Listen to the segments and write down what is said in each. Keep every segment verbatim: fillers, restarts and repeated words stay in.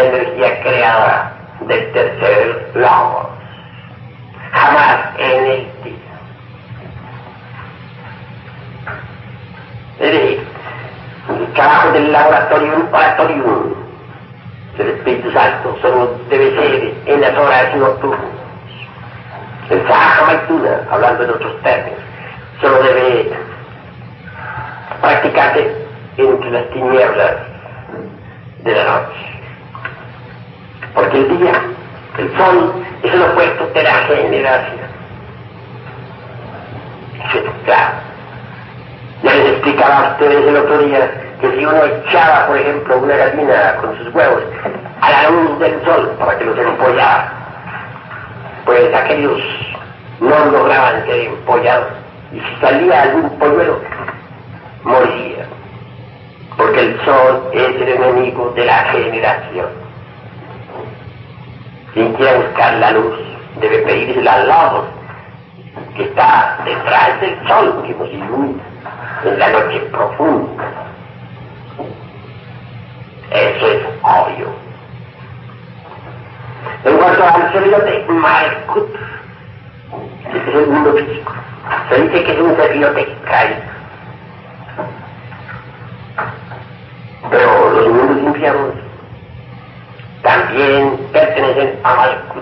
energía creada del tercer logos, jamás en el día. Es decir, el trabajo del laboratorium oratorium del Espíritu Santo solo debe ser en las horas nocturnas. El Sahaja Maituna, hablando en otros términos, solo debe practicarse entre las tinieblas de la noche. Porque el día, el sol, es el opuesto de la generación. Eso es claro. Ya les explicaba a ustedes el otro día que si uno echaba, por ejemplo, una gallina con sus huevos a la luz del sol para que los empollara, pues aquellos no lograban ser empollados, y si salía algún polluelo, moría, porque el sol es el enemigo de la generación. Quien quiera buscar la luz debe pedírsela al lado que está detrás del sol, que nos ilumina en la noche profunda. Eso es obvio. En cuanto al cefirote Malkut, este es el mundo físico. Se dice que es un cefirote caído. Pero los mundos infiernos también pertenecen a Malkut.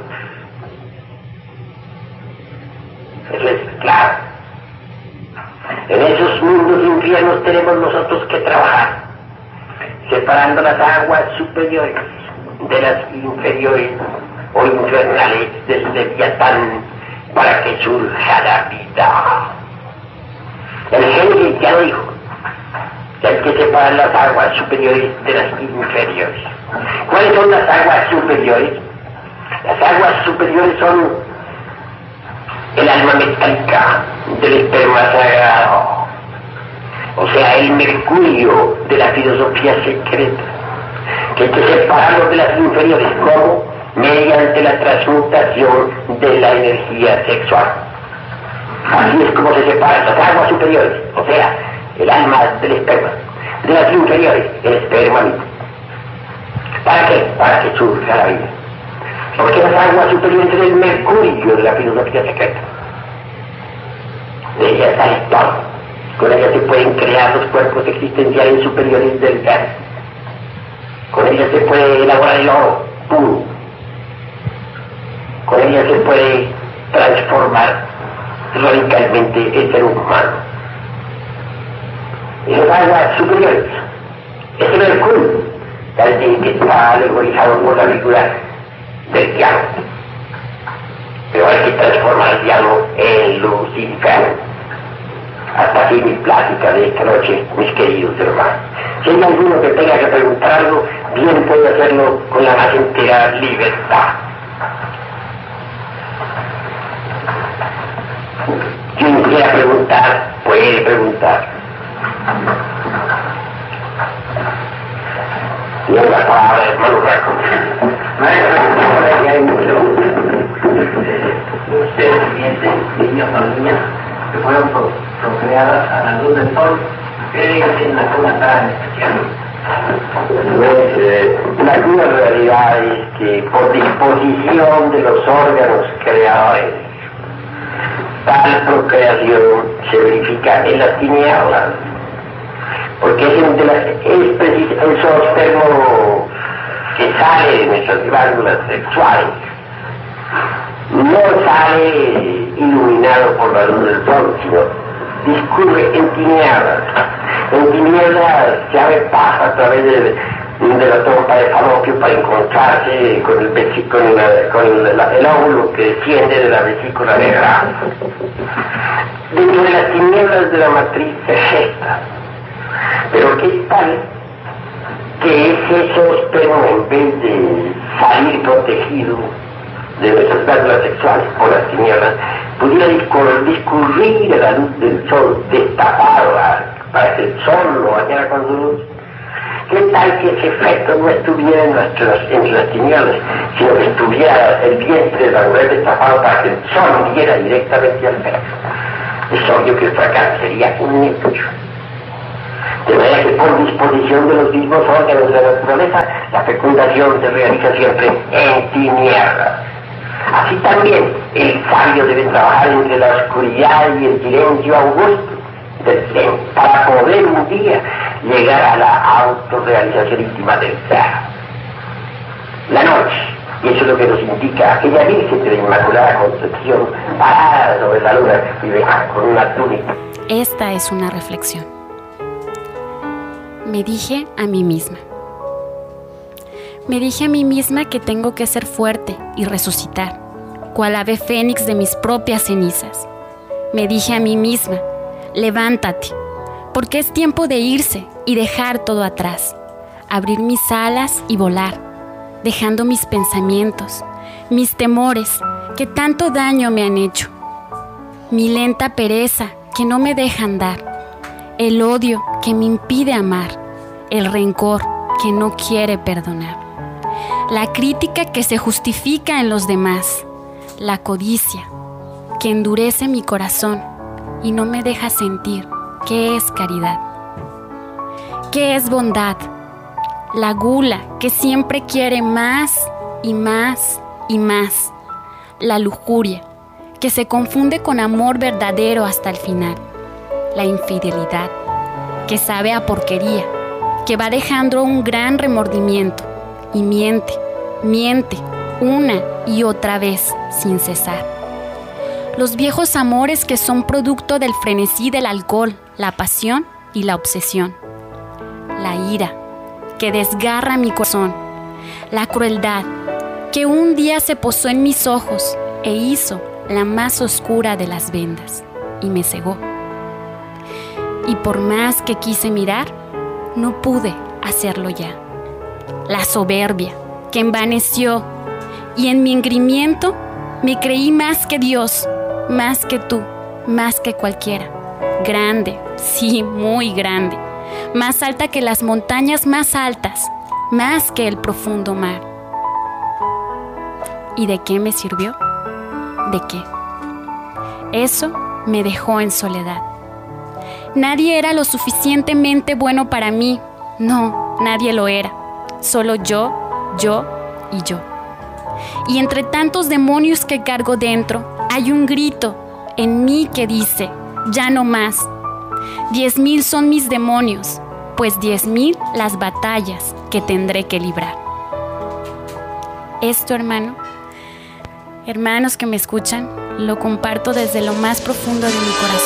Eso es claro. En esos mundos infiernos tenemos nosotros que trabajar, separando las aguas superiores de las inferiores o infernales del Leviatán para que surja la vida. El Génesis ya lo dijo, que hay que separar las aguas superiores de las inferiores. ¿Cuáles son las aguas superiores? Las aguas superiores son el alma metálica del esperma sagrado, o sea, el mercurio de la filosofía secreta, que hay que separarlo de las inferiores. ¿Cómo? Mediante la transmutación de la energía sexual. Así es como se separan las aguas superiores, o sea, el alma del esperma, de las inferiores, el esperma mismo. ¿Para qué? Para que surja la vida. Porque las aguas superiores son el mercurio de la filosofía secreta. De ellas sale todo. Con ellas se pueden crear los cuerpos existenciales superiores del gas. Con ellas se puede elaborar el oro puro. Con ellas se puede transformar radicalmente el ser humano. Esas aguas superiores, ese mercurio, tal vez que está alegorizado por la figura del diablo. Pero hay que transformar el diablo en Lucifer. Hasta aquí mi plática de esta noche, mis queridos hermanos. Si hay alguno que tenga que preguntar algo, bien puede hacerlo con la más entera libertad. Quien quiera preguntar, puede preguntar. Y en la palabra, hermano Raco. Ustedes sienten, niños o niñas, que fueron pro, procreadas a la luz del sol, creen que tienen alguna tarea especial. Pues, eh, la cruda realidad es que por disposición de los órganos creadores, tal procreación se verifica en las tinieblas, porque es, de las, es preciso el zoospermo que sale de nuestras glándulas sexuales. No sale iluminado por la luz del sol, sino discurre en tinieblas. En tinieblas se abre paso a través de, de la trompa de Falopio para encontrarse con el vesículo, con, la, con la, el óvulo que desciende de la vesícula negra. Dentro de las tinieblas de la matriz se gesta. Pero ¿qué tal que ese zoospermo, en vez de salir protegido de nuestras glándulas sexuales por las tinieblas, pudiera discurrir a la luz del sol, destapado para que el sol lo bañara con su luz? ¿Qué tal que ese efecto no estuviera en nuestras, entre las tinieblas, sino que estuviera el vientre de la mujer destapado para que el sol diera directamente al pecho? Es obvio que el fracaso sería un hecho. De manera que por disposición de los mismos órganos de la naturaleza, la fecundación se realiza siempre en tinieblas. Así también el sabio debe trabajar entre la oscuridad y el silencio augusto para poder un día llegar a la autorrealización íntima del ser. La noche, y eso es lo que nos indica aquella Virgen de la Inmaculada Concepción, parada sobre la luna y con una túnica. Esta es una reflexión. Me dije a mí misma. Me dije a mí misma que tengo que ser fuerte y resucitar, cual ave fénix de mis propias cenizas. Me dije a mí misma, levántate, porque es tiempo de irse y dejar todo atrás, abrir mis alas y volar, dejando mis pensamientos, mis temores que tanto daño me han hecho, mi lenta pereza que no me deja andar, el odio que me impide amar, el rencor que no quiere perdonar, la crítica que se justifica en los demás, la codicia que endurece mi corazón y no me deja sentir qué es caridad, qué es bondad, la gula que siempre quiere más y más y más, la lujuria que se confunde con amor verdadero hasta el final, la infidelidad que sabe a porquería, que va dejando un gran remordimiento y miente, miente una y otra vez sin cesar. Los viejos amores que son producto del frenesí del alcohol, la pasión y la obsesión. La ira que desgarra mi corazón. La crueldad que un día se posó en mis ojos e hizo la más oscura de las vendas y me cegó. Y por más que quise mirar, no pude hacerlo ya. La soberbia que envaneció y en mi engreimiento me creí más que Dios, más que tú, más que cualquiera. Grande, sí, muy grande. Más alta que las montañas más altas, más que el profundo mar. ¿Y de qué me sirvió? ¿De qué? Eso me dejó en soledad. Nadie era lo suficientemente bueno para mí. No, nadie lo era. Solo yo, yo y yo. Y entre tantos demonios que cargo dentro, hay un grito en mí que dice, ya no más. Diez mil son mis demonios, pues diez mil las batallas que tendré que librar. Esto, hermano, hermanos que me escuchan, lo comparto desde lo más profundo de mi corazón.